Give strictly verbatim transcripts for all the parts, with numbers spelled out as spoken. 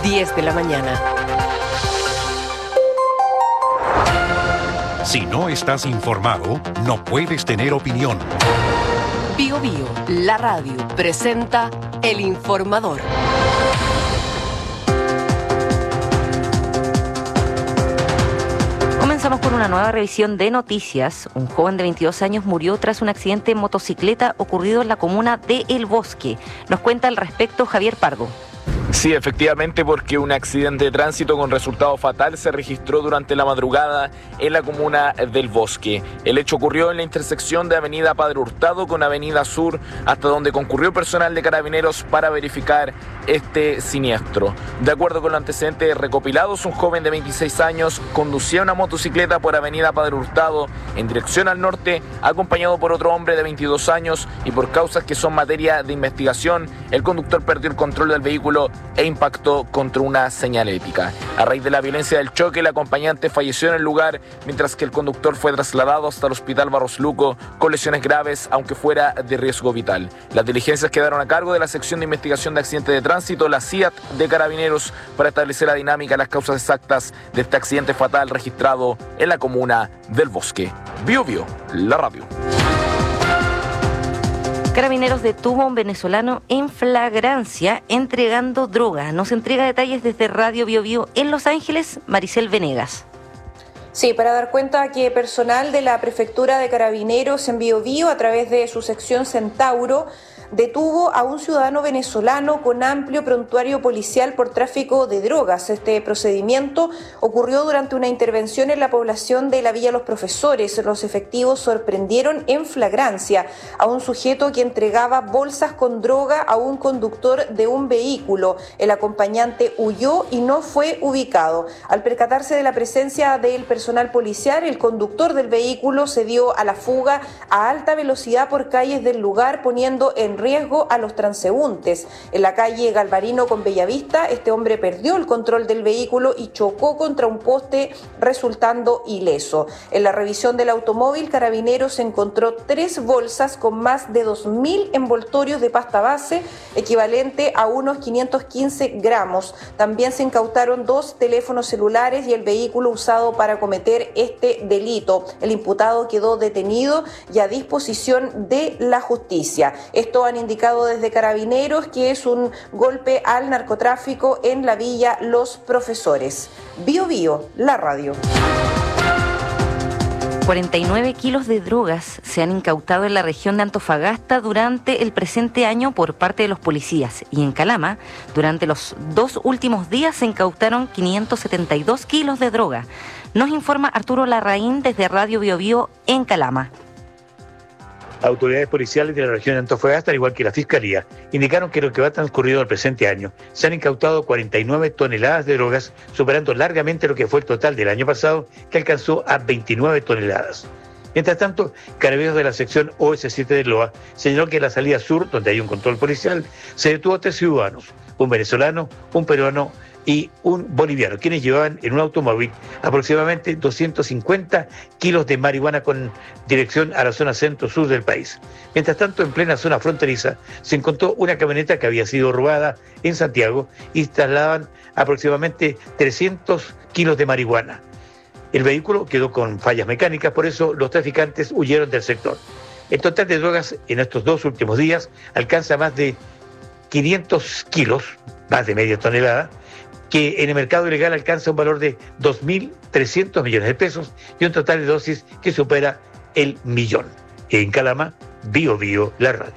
diez de la mañana. Si no estás informado, no puedes tener opinión. Bio Bio, la radio, presenta El Informador. Comenzamos con una nueva revisión de noticias. Un joven de veintidós años murió tras un accidente en motocicleta ocurrido en la comuna de El Bosque. Nos cuenta al respecto Javier Pardo. Sí, efectivamente, porque un accidente de tránsito con resultado fatal se registró durante la madrugada en la comuna del Bosque. El hecho ocurrió en la intersección de Avenida Padre Hurtado con Avenida Sur, hasta donde concurrió personal de Carabineros para verificar este siniestro. De acuerdo con los antecedentes recopilados, un joven de veintiséis años conducía una motocicleta por Avenida Padre Hurtado en dirección al norte, acompañado por otro hombre de veintidós años, y por causas que son materia de investigación, el conductor perdió el control del vehículo e impactó contra una señalética. A raíz de la violencia del choque, el acompañante falleció en el lugar, mientras que el conductor fue trasladado hasta el Hospital Barros Luco con lesiones graves, aunque fuera de riesgo vital. Las diligencias quedaron a cargo de la sección de investigación de accidentes de tránsito, la C I A T de Carabineros, para establecer la dinámica y las causas exactas de este accidente fatal registrado en la comuna del Bosque. Bio Bio, la radio. Carabineros detuvo a un venezolano en flagrancia entregando droga. Nos entrega detalles desde Radio Bio Bio en Los Ángeles, Maricel Venegas. Sí, para dar cuenta que personal de la Prefectura de Carabineros en Bio Bio, a través de su sección Centauro, detuvo a un ciudadano venezolano con amplio prontuario policial por tráfico de drogas. Este procedimiento ocurrió durante una intervención en la población de la Villa Los Profesores. Los efectivos sorprendieron en flagrancia a un sujeto que entregaba bolsas con droga a un conductor de un vehículo. El acompañante huyó y no fue ubicado. Al percatarse de la presencia del personal policial, el conductor del vehículo se dio a la fuga a alta velocidad por calles del lugar, poniendo en riesgo a los transeúntes. En la calle Galvarino con Bellavista, este hombre perdió el control del vehículo y chocó contra un poste, resultando ileso. En la revisión del automóvil, Carabineros encontró tres bolsas con más de dos mil envoltorios de pasta base, equivalente a unos quinientos quince gramos. También se incautaron dos teléfonos celulares y el vehículo usado para cometer este delito. El imputado quedó detenido y a disposición de la justicia. Esto han indicado desde Carabineros que es un golpe al narcotráfico en la Villa Los Profesores. Bio Bio, la radio. cuarenta y nueve kilos de drogas se han incautado en la región de Antofagasta durante el presente año por parte de los policías, y en Calama, durante los dos últimos días, se incautaron quinientos setenta y dos kilos de droga. Nos informa Arturo Larraín desde Radio Bio Bio en Calama. Autoridades policiales de la región de Antofagasta, al igual que la Fiscalía, indicaron que lo que va transcurrido el presente año se han incautado cuarenta y nueve toneladas de drogas, superando largamente lo que fue el total del año pasado, que alcanzó a veintinueve toneladas. Mientras tanto, Carabineros de la sección O S siete de Loa señaló que en la salida sur, donde hay un control policial, se detuvo a tres ciudadanos, un venezolano, un peruano y un boliviano, quienes llevaban en un automóvil aproximadamente doscientos cincuenta kilos de marihuana con dirección a la zona centro-sur del país. Mientras tanto, en plena zona fronteriza, se encontró una camioneta que había sido robada en Santiago y trasladaban aproximadamente trescientos kilos de marihuana. El vehículo quedó con fallas mecánicas, por eso los traficantes huyeron del sector. El total de drogas en estos dos últimos días alcanza más de quinientos kilos, más de media tonelada, que en el mercado ilegal alcanza un valor de dos mil trescientos millones de pesos y un total de dosis que supera el millón. En Calama, Bio Bio, la radio.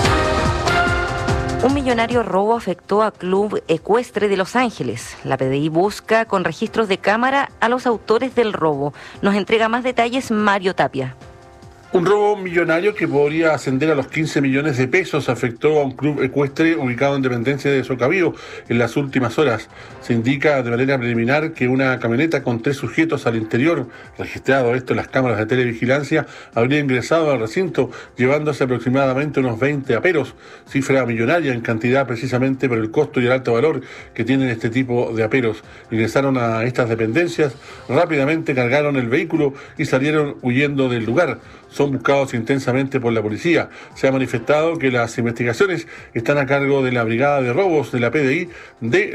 Un millonario robo afectó a Club Ecuestre de Los Ángeles. La P D I busca con registros de cámara a los autores del robo. Nos entrega más detalles Mario Tapia. Un robo millonario que podría ascender a los quince millones de pesos afectó a un club ecuestre ubicado en dependencia de Socavío en las últimas horas. Se indica de manera preliminar que una camioneta con tres sujetos al interior, registrado esto en las cámaras de televigilancia, habría ingresado al recinto llevándose aproximadamente unos veinte aperos, cifra millonaria en cantidad precisamente por el costo y el alto valor que tienen este tipo de aperos. Ingresaron a estas dependencias, rápidamente cargaron el vehículo y salieron huyendo del lugar. Son buscados intensamente por la policía. Se ha manifestado que las investigaciones están a cargo de la Brigada de Robos de la P D I de